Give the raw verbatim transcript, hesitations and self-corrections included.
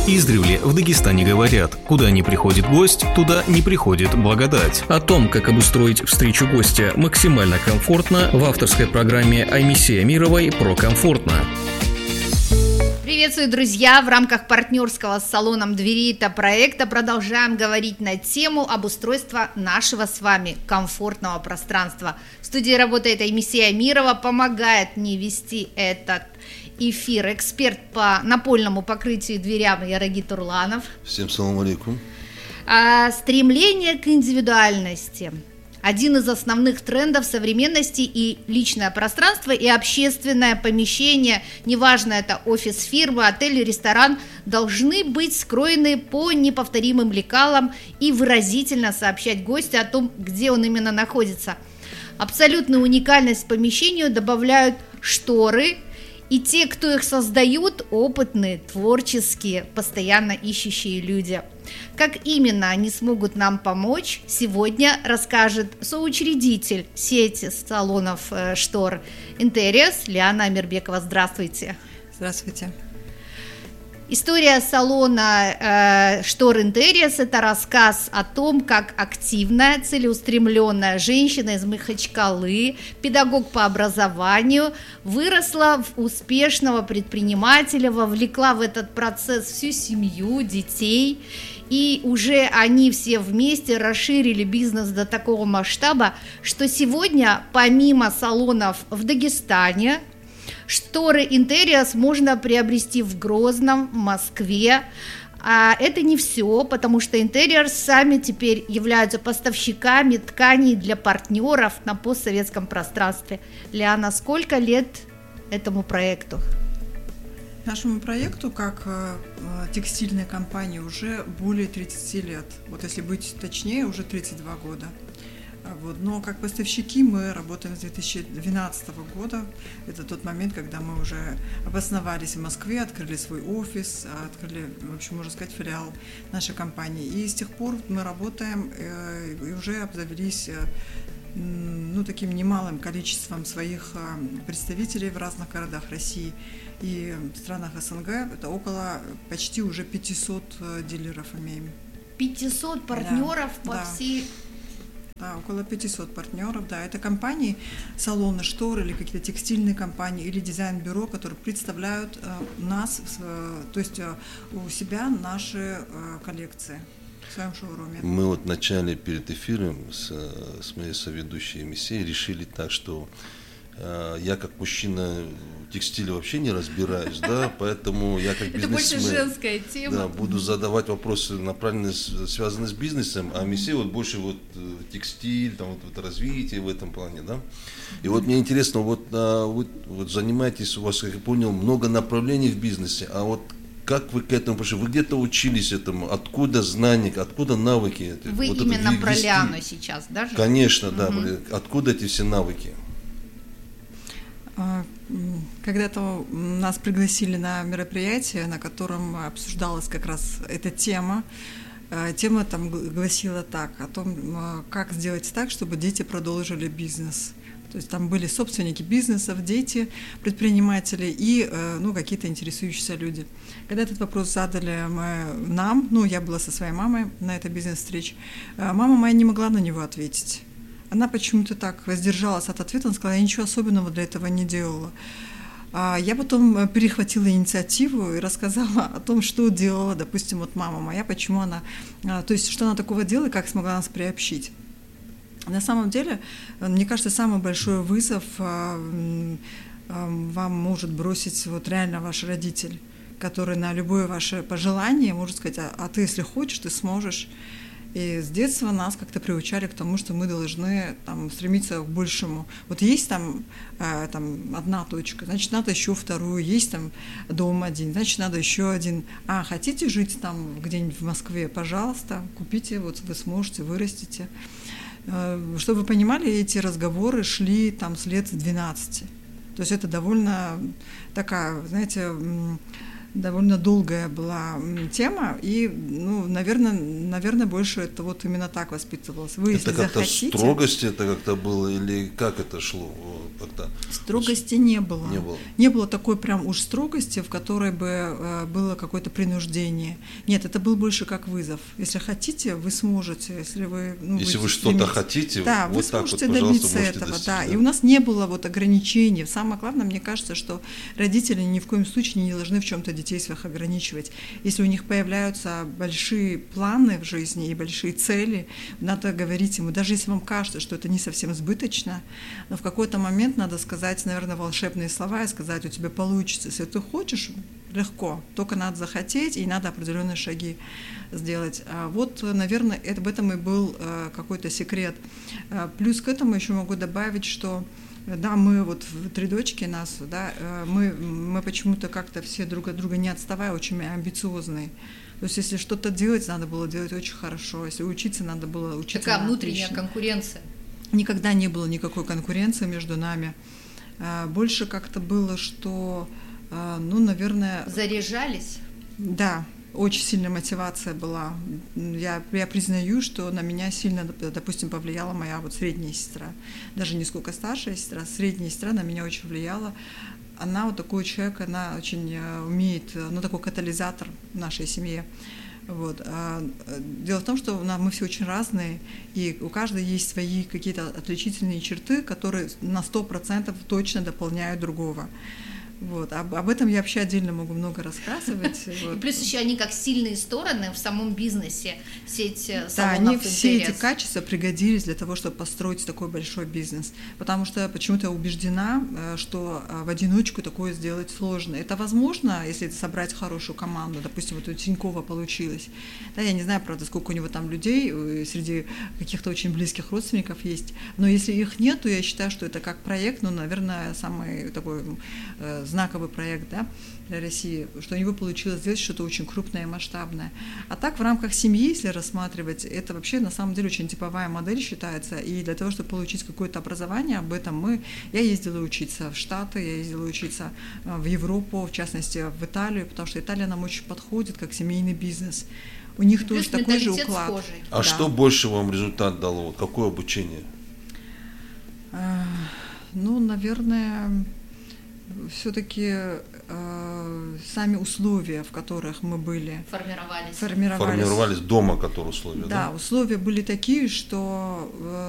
Издревле в Дагестане говорят: куда не приходит гость, туда не приходит благодать. О том, как обустроить встречу гостя максимально комфортно, в авторской программе Аймиси Амировой про комфортно. Приветствую, друзья! В рамках партнерского с салоном Двери-то проекта продолжаем говорить на тему обустройства нашего с вами комфортного пространства. В студии работает Аймиси Амирова, помогает мне вести этот эфир эксперт по напольному покрытию и дверям Ярагит Турланов. Всем салам алейкум. А, стремление к индивидуальности. Один из основных трендов современности, и личное пространство, и общественное помещение, неважно, это офис фирмы, отель, ресторан, должны быть скроены по неповторимым лекалам и выразительно сообщать гостю о том, где он именно находится. Абсолютную уникальность помещению добавляют шторы, и те, кто их создают, опытные, творческие, постоянно ищущие люди. Как именно они смогут нам помочь, сегодня расскажет соучредитель сети салонов э, штор Интериас Лиана Амирбекова. Здравствуйте. Здравствуйте. История салона э, штор Интериас – это рассказ о том, как активная, целеустремленная женщина из Махачкалы, педагог по образованию, выросла в успешного предпринимателя, вовлекла в этот процесс всю семью, детей, и уже они все вместе расширили бизнес до такого масштаба, что сегодня помимо салонов в Дагестане, шторы Интериас можно приобрести в Грозном, в Москве. А это не все, потому что Интериас сами теперь являются поставщиками тканей для партнеров на постсоветском пространстве. Лиана, сколько лет этому проекту? Нашему проекту, как э, текстильной компании, уже более тридцати лет. Вот если быть точнее, уже тридцать два года. Вот. Но как поставщики мы работаем с две тысячи двенадцатого года. Это тот момент, когда мы уже обосновались в Москве, открыли свой офис, открыли, в общем, можно сказать, филиал нашей компании. И с тех пор мы работаем э, и уже обзавелись э, ну, таким немалым количеством своих э, представителей в разных городах России и в странах СНГ. Это около почти уже пятисот э, дилеров имеем. пятьсот партнеров да, по да. всей... Да, около пятисот партнеров, да, это компании, салоны штор или какие-то текстильные компании или дизайн-бюро, которые представляют э, нас, э, то есть э, у себя наши э, коллекции в своем шоуруме. Мы вот вначале перед эфиром с, с моей соведущей Аймиси решили так, что э, я как мужчина в текстиле вообще не разбираюсь, да, поэтому я как бизнесмен, это больше женская тема. Да, буду задавать вопросы, направленные, связанные с бизнесом, а Аймиси вот больше вот текстиль, там вот, вот развитие в этом плане, да. И вот мне интересно, вот а, вы вот занимаетесь, у вас, как я понял, много направлений в бизнесе, а вот как вы к этому пришли? Вы где-то учились этому? Откуда знания, откуда навыки? Вы вот именно это, про вести? Лиану сейчас, да? Же? Конечно, угу. да. Откуда эти все навыки? Когда-то нас пригласили на мероприятие, на котором обсуждалась как раз эта тема. Тема там гласила так, о том, как сделать так, чтобы дети продолжили бизнес. То есть там были собственники бизнесов, дети, предприниматели и ну, какие-то интересующиеся люди. Когда этот вопрос задали мы, нам, ну я была со своей мамой на этой бизнес-встрече, мама моя не могла на него ответить. Она почему-то так воздержалась от ответа, она сказала, я ничего особенного для этого не делала. А я потом перехватила инициативу и рассказала о том, что делала, допустим, вот мама моя, почему она, то есть что она такого делала и как смогла нас приобщить. На самом деле, мне кажется, самый большой вызов вам может бросить вот реально ваш родитель, который на любое ваше пожелание может сказать, а, а ты, если хочешь, ты сможешь. И с детства нас как-то приучали к тому, что мы должны там, стремиться к большему. Вот есть там, э, там одна точка, значит, надо еще вторую. Есть там дом один, значит, надо еще один. А, хотите жить там где-нибудь в Москве? Пожалуйста, купите, вот вы сможете, вырастите. Э, чтобы вы понимали, эти разговоры шли там с лет двенадцати. То есть это довольно такая, знаете, довольно долгая была тема, и, ну, наверное, наверное, больше это вот именно так воспитывалось. Вы, это если как-то захотите... строгость это как-то было, или как это шло? Вот. как-то... Строгости не было. Не было. Не было такой прям уж строгости, в которой бы э, было какое-то принуждение. Нет, это был больше как вызов. Если хотите, вы сможете. Если вы, ну, если вы вы что-то стремитесь. хотите, да, вот вы так сможете вот, пожалуйста, добиться можете этого. достичь, Да. да. И у нас не было вот ограничений. Самое главное, мне кажется, что родители ни в коем случае не должны в чем-то детей своих ограничивать. Если у них появляются большие планы в жизни и большие цели, надо говорить ему, даже если вам кажется, что это не совсем сбыточно, но в какой-то момент надо сказать, наверное, волшебные слова и сказать, у тебя получится. Если ты хочешь, легко, только надо захотеть, и надо определенные шаги сделать. А вот, наверное, это, в этом и был э, какой-то секрет. А, плюс к этому еще могу добавить, что да, мы вот три дочки нас, да, мы, мы почему-то как-то все друг от друга не отставая, очень амбициозные. То есть если что-то делать, надо было делать очень хорошо, если учиться, надо было учиться. Такая внутренняя отлично. конкуренция. Никогда не было никакой конкуренции между нами. Больше как-то было, что, ну, наверное... Заряжались? Да, очень сильная мотивация была. Я, я признаю, что на меня сильно, допустим, повлияла моя вот средняя сестра. Даже не сколько старшая сестра, средняя сестра на меня очень влияла. Она вот такой человек, она очень умеет, ну, такой катализатор в нашей семье. Вот. Дело в том, что мы все очень разные, и у каждой есть свои какие-то отличительные черты, которые на сто процентов точно дополняют другого. Вот. Об, об этом я вообще отдельно могу много рассказывать. Вот. И плюс еще они как сильные стороны в самом бизнесе, сеть салонов Да, они Интерес. все эти качества пригодились для того, чтобы построить такой большой бизнес. Потому что почему-то убеждена, что в одиночку такое сделать сложно. Это возможно, если собрать хорошую команду. Допустим, вот у Тинькова получилось. Да, я не знаю, правда, сколько у него там людей, среди каких-то очень близких родственников есть. Но если их нет, то я считаю, что это как проект, ну, наверное, самый такой знаковый проект, да, для России, что у него получилось сделать что-то очень крупное и масштабное. А так в рамках семьи, если рассматривать, это вообще на самом деле очень типовая модель считается, и для того, чтобы получить какое-то образование, об этом мы, я ездила учиться в Штаты, я ездила учиться в Европу, в частности в Италию, потому что Италия нам очень подходит как семейный бизнес. У них плюс тоже такой же уклад. Схожий. А да. что больше вам результат дало? Вот какое обучение? А, ну, наверное, все-таки э, сами условия, в которых мы были, Формировались. формировались. Формировались дома, которые условия, да? Да, условия были такие, что э,